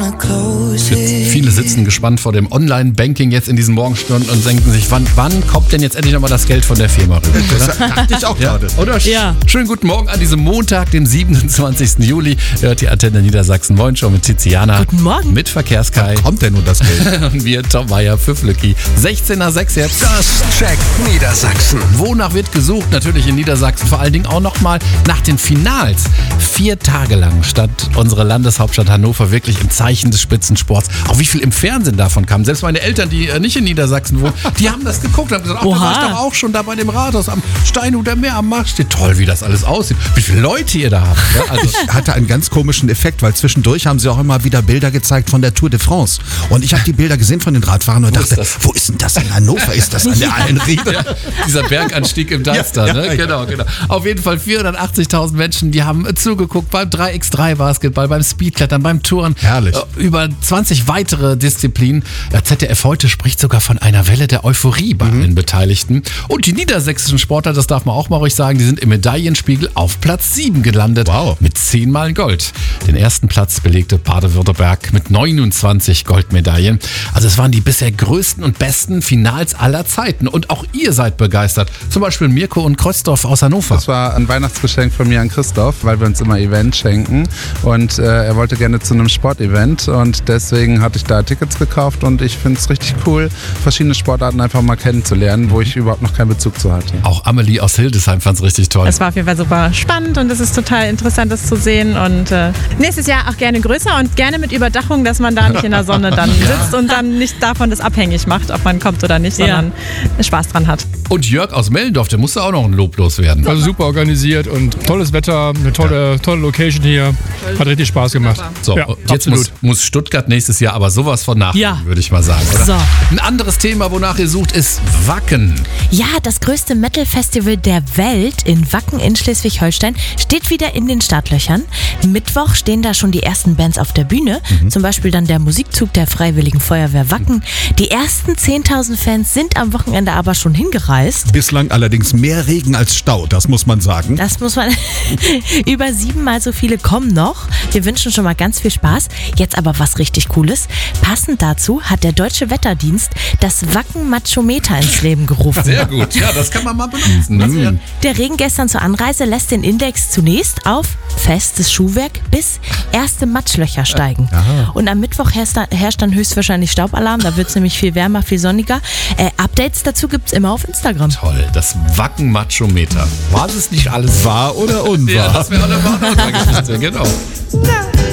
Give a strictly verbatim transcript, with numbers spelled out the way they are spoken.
Viele sitzen gespannt vor dem Online-Banking jetzt in diesen Morgenstunden und denken sich, wann, wann kommt denn jetzt endlich nochmal das Geld von der Firma rüber? Das dachte ich auch Ja, gerade. oder? Ja. Schönen guten Morgen an diesem Montag, dem siebenundzwanzigsten Juli. Hört die Antenne Niedersachsen Moin Show mit Tiziana. Guten Morgen. Mit Verkehrskai. Kommt denn nun das Geld? Und wir, Tom Meyer, Pfifflecki. sechzehn nach sechs jetzt. Das checkt Niedersachsen. Wonach wird gesucht? Natürlich in Niedersachsen. Vor allen Dingen auch nochmal nach den Finals. Vier Tage lang stand unsere Landeshauptstadt Hannover wirklich im Zeichen des Spitzensports. Auch wie viel im Fernsehen davon kam. Selbst meine Eltern, die äh, nicht in Niedersachsen wohnen, die haben das geguckt und haben gesagt, ach, da Oha. war ich doch auch schon da bei dem Rathaus am Steinhuder Meer am Markt. Steht toll, wie das alles aussieht. Wie viele Leute ihr da habt. Ja, also, Hatte einen ganz komischen Effekt, weil zwischendurch haben sie auch immer wieder Bilder gezeigt von der Tour de France. Und ich habe die Bilder gesehen von den Radfahrern und Wo ist dachte, das? wo ist denn das in Hannover? Ist das an der Einriede? ja, dieser Berganstieg im Deister, Ja, ne? ja, ja. Genau, genau. Auf jeden Fall vierhundertachtzigtausend Menschen, die haben zugeguckt beim drei gegen drei Basketball, beim Speedklettern, beim Touren. Herrlich. Äh, Über zwanzig weitere Disziplinen. Ja, Z D F heute spricht sogar von einer Welle der Euphorie bei Mhm. allen Beteiligten. Und die niedersächsischen Sportler, das darf man auch mal ruhig sagen, die sind im Medaillenspiegel auf Platz sieben gelandet. Wow. Mit zehnmal Gold. Den ersten Platz belegte Baden-Württemberg mit neunundzwanzig Goldmedaillen. Also es waren die bisher größten und besten Finals aller Zeiten. Und auch ihr seid begeistert. Zum Beispiel Mirko und Christoph aus Hannover. Das war ein Weihnachtsgeschenk von mir an Christoph, weil wir uns immer Events schenken. Und äh, er wollte gerne zu einem Sportevent und deswegen hatte ich da Tickets gekauft und ich finde es richtig cool, verschiedene Sportarten einfach mal kennenzulernen, wo ich überhaupt noch keinen Bezug zu hatte. Auch Amelie aus Hildesheim fand es richtig toll. Es war auf jeden Fall super spannend und es ist total interessant, das zu sehen. Und äh, nächstes Jahr auch gerne größer und gerne mit Überdachung, dass man da nicht in der Sonne dann sitzt und dann nicht davon das abhängig macht, ob man kommt oder nicht, sondern Spaß dran hat. Und Jörg aus Mellendorf, der musste auch noch ein Lob loswerden. Also super organisiert und tolles Wetter, eine tolle, tolle Location hier. Hat richtig Spaß gemacht. So, ja, jetzt muss, muss Stuttgart nächstes Jahr aber sowas von nachdenken, Ja. würde ich mal sagen. Oder? So. Ein anderes Thema, wonach ihr sucht, ist Wacken. Ja, das größte Metal-Festival der Welt in Wacken in Schleswig-Holstein steht wieder in den Startlöchern. Mittwoch stehen da schon die ersten Bands auf der Bühne, Mhm. zum Beispiel dann der Musikzug der Freiwilligen Feuerwehr Wacken. Die ersten zehntausend Fans sind am Wochenende aber schon hingereist. Bislang allerdings mehr Regen als Stau, das muss man sagen. Das muss man. Über siebenmal so viele kommen noch. Wir wünschen schon mal ganz viel Spaß. Jetzt aber was richtig Cooles. Passend dazu hat der Deutsche Wetterdienst das Wacken-Machometer ins Leben gerufen. Sehr gut, ja, das kann man mal benutzen. Das wär- Der Regen gestern zur Anreise lässt den Index zunächst auf festes Schuhwerk bis erste Matschlöcher steigen. Und am Mittwoch herrscht dann, herrscht dann höchstwahrscheinlich Staubalarm. Da wird es nämlich viel wärmer, viel sonniger. Äh, Updates dazu gibt es immer auf Instagram. Toll, das Wacken-Machometer. War es nicht alles Wahr oder unwahr? Ja, das wäre auch eine Wahrheit. Genau.